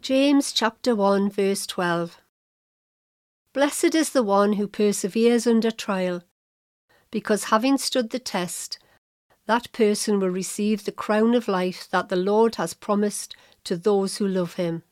James chapter 1 verse 12. Blessed is the one who perseveres under trial, because having stood the test, that person will receive the crown of life that the Lord has promised to those who love him.